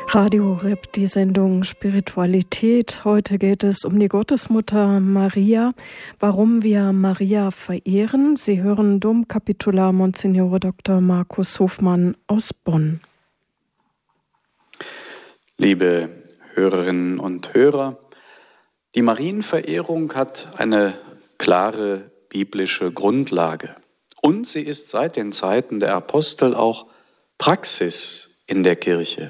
Radio Horeb, die Sendung Spiritualität. Heute geht es um die Gottesmutter Maria, warum wir Maria verehren. Sie hören Domkapitular Monsignore Dr. Markus Hofmann aus Bonn. Liebe Hörerinnen und Hörer, die Marienverehrung hat eine klare biblische Grundlage. Und sie ist seit den Zeiten der Apostel auch Praxis in der Kirche.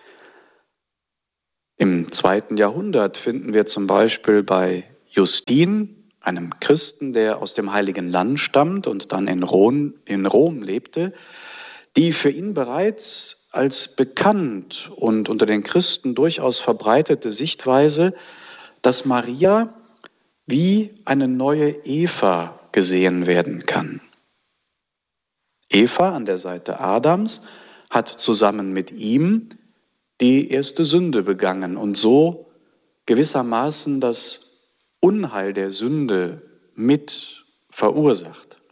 Im 2. Jahrhundert finden wir zum Beispiel bei Justin, einem Christen, der aus dem Heiligen Land stammt und dann in Rom lebte, die für ihn bereits als bekannt und unter den Christen durchaus verbreitete Sichtweise, dass Maria wie eine neue Eva gesehen werden kann. Eva an der Seite Adams hat zusammen mit ihm die erste Sünde begangen und so gewissermaßen das Unheil der Sünde mit verursacht.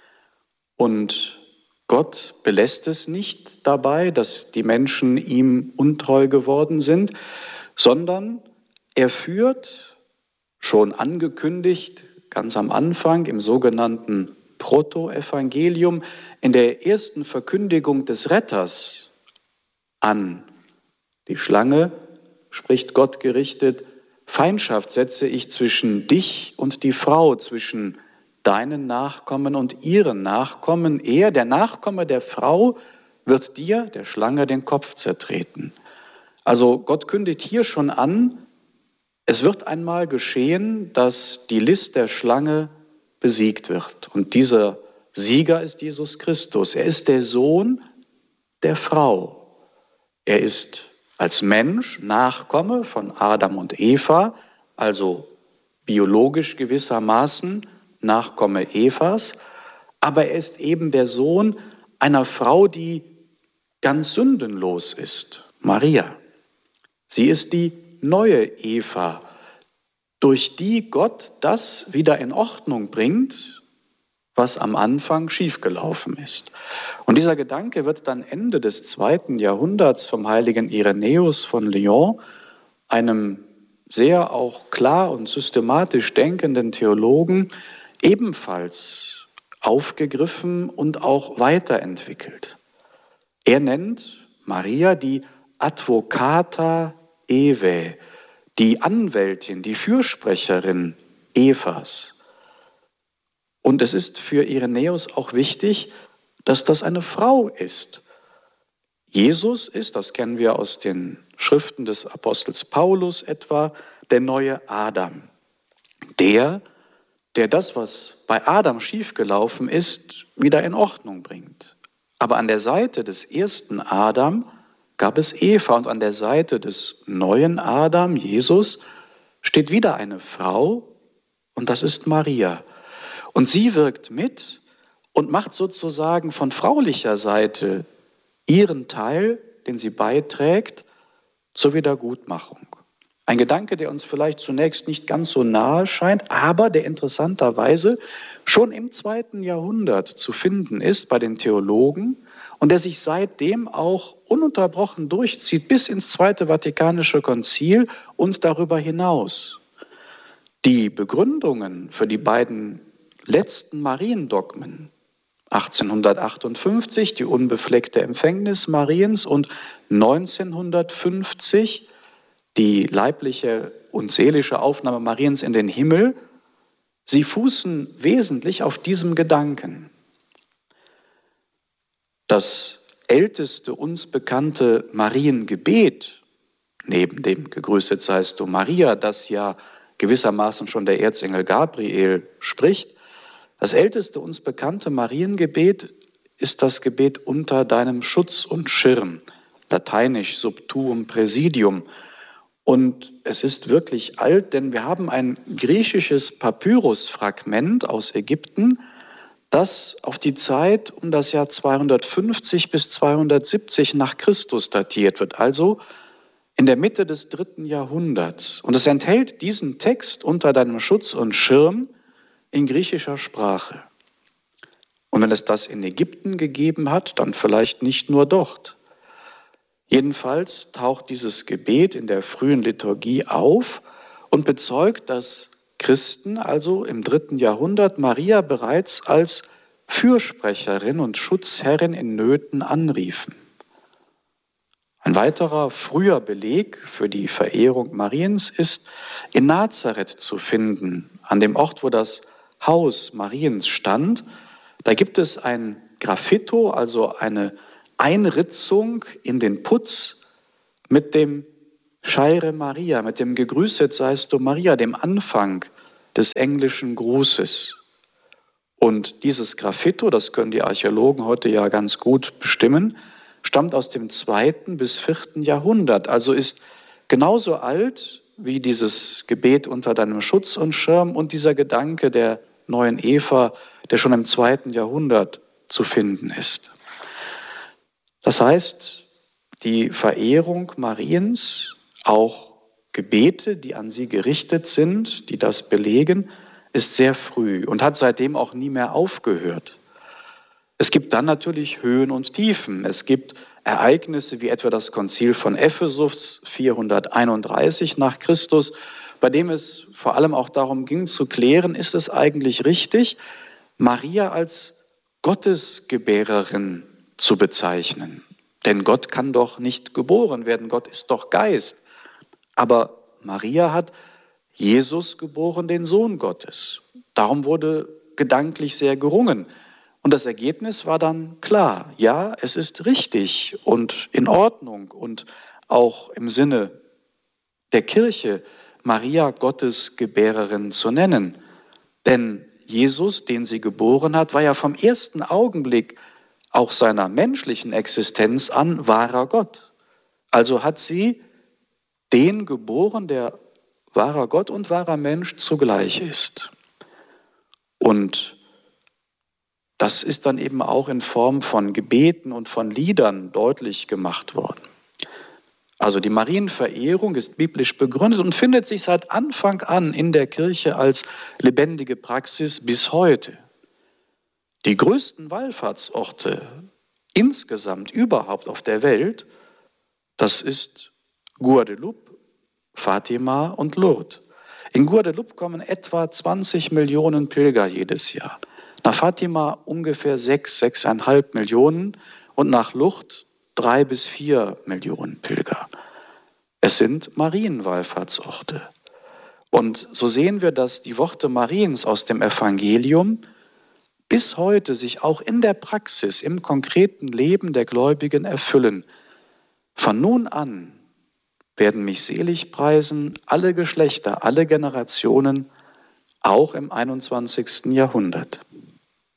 Und Gott belässt es nicht dabei, dass die Menschen ihm untreu geworden sind, sondern er führt, schon angekündigt, ganz am Anfang im sogenannten Protoevangelium, in der ersten Verkündigung des Retters an. Die Schlange, spricht Gott gerichtet, Feindschaft setze ich zwischen dich und die Frau, zwischen deinen Nachkommen und ihren Nachkommen. Er, der Nachkomme der Frau, wird dir, der Schlange, den Kopf zertreten. Also Gott kündigt hier schon an, es wird einmal geschehen, dass die List der Schlange besiegt wird. Und dieser Sieger ist Jesus Christus. Er ist der Sohn der Frau. Er ist als Mensch Nachkomme von Adam und Eva, also biologisch gewissermaßen Nachkomme Evas, aber er ist eben der Sohn einer Frau, die ganz sündenlos ist, Maria. Sie ist die neue Eva, durch die Gott das wieder in Ordnung bringt, was am Anfang schiefgelaufen ist. Und dieser Gedanke wird dann Ende des 2. Jahrhunderts vom heiligen Irenäus von Lyon, einem sehr auch klar und systematisch denkenden Theologen, ebenfalls aufgegriffen und auch weiterentwickelt. Er nennt Maria die Advocata Evae, die Anwältin, die Fürsprecherin Evas. Und es ist für Irenäus auch wichtig, dass das eine Frau ist. Jesus ist, das kennen wir aus den Schriften des Apostels Paulus etwa, der neue Adam. Der das, was bei Adam schiefgelaufen ist, wieder in Ordnung bringt. Aber an der Seite des ersten Adam gab es Eva und an der Seite des neuen Adam, Jesus, steht wieder eine Frau und das ist Maria. Und sie wirkt mit und macht sozusagen von fraulicher Seite ihren Teil, den sie beiträgt, zur Wiedergutmachung. Ein Gedanke, der uns vielleicht zunächst nicht ganz so nahe scheint, aber der interessanterweise schon im 2. Jahrhundert zu finden ist bei den Theologen und der sich seitdem auch ununterbrochen durchzieht bis ins 2. Vatikanische Konzil und darüber hinaus. Die Begründungen für die beiden letzten Mariendogmen, 1858 die unbefleckte Empfängnis Mariens und 1950 die leibliche und seelische Aufnahme Mariens in den Himmel, sie fußen wesentlich auf diesem Gedanken. Das älteste uns bekannte Mariengebet, neben dem Gegrüßet seist du Maria, das ja gewissermaßen schon der Erzengel Gabriel spricht, das älteste uns bekannte Mariengebet ist das Gebet unter deinem Schutz und Schirm, lateinisch sub tuum praesidium. Und es ist wirklich alt, denn wir haben ein griechisches Papyrusfragment aus Ägypten, das auf die Zeit um das Jahr 250 bis 270 nach Christus datiert wird, also in der Mitte des 3. Jahrhunderts. Und es enthält diesen Text unter deinem Schutz und Schirm in griechischer Sprache. Und wenn es das in Ägypten gegeben hat, dann vielleicht nicht nur dort. Jedenfalls taucht dieses Gebet in der frühen Liturgie auf und bezeugt, dass Christen also im 3. Jahrhundert Maria bereits als Fürsprecherin und Schutzherrin in Nöten anriefen. Ein weiterer früher Beleg für die Verehrung Mariens ist in Nazareth zu finden, an dem Ort, wo das Haus Mariens stand. Da gibt es ein Graffito, also eine Einritzung in den Putz mit dem Scheire Maria, mit dem Gegrüßet seist du Maria, dem Anfang des englischen Grußes. Und dieses Graffito, das können die Archäologen heute ja ganz gut bestimmen, stammt aus dem 2. bis 4. Jahrhundert, also ist genauso alt wie dieses Gebet unter deinem Schutz und Schirm und dieser Gedanke der neuen Eva, der schon im 2. Jahrhundert zu finden ist. Das heißt, die Verehrung Mariens, auch Gebete, die an sie gerichtet sind, die das belegen, ist sehr früh und hat seitdem auch nie mehr aufgehört. Es gibt dann natürlich Höhen und Tiefen. Es gibt Ereignisse wie etwa das Konzil von Ephesus 431 nach Christus, bei dem es vor allem auch darum ging zu klären, ist es eigentlich richtig, Maria als Gottesgebärerin zu bezeichnen. Denn Gott kann doch nicht geboren werden, Gott ist doch Geist. Aber Maria hat Jesus geboren, den Sohn Gottes. Darum wurde gedanklich sehr gerungen. Und das Ergebnis war dann klar, ja, es ist richtig und in Ordnung und auch im Sinne der Kirche, Maria Gottes Gebärerin zu nennen. Denn Jesus, den sie geboren hat, war ja vom ersten Augenblick auch seiner menschlichen Existenz an wahrer Gott. Also hat sie den geboren, der wahrer Gott und wahrer Mensch zugleich ist. Und das ist dann eben auch in Form von Gebeten und von Liedern deutlich gemacht worden. Also die Marienverehrung ist biblisch begründet und findet sich seit Anfang an in der Kirche als lebendige Praxis bis heute. Die größten Wallfahrtsorte insgesamt überhaupt auf der Welt, das ist Guadeloupe, Fatima und Lourdes. In Guadeloupe kommen etwa 20 Millionen Pilger jedes Jahr. Nach Fatima ungefähr 6,5 Millionen und nach Lourdes 3 bis 4 Millionen Pilger. Es sind Marienwallfahrtsorte. Und so sehen wir, dass die Worte Mariens aus dem Evangelium bis heute sich auch in der Praxis, im konkreten Leben der Gläubigen erfüllen. Von nun an werden mich selig preisen alle Geschlechter, alle Generationen, auch im 21. Jahrhundert.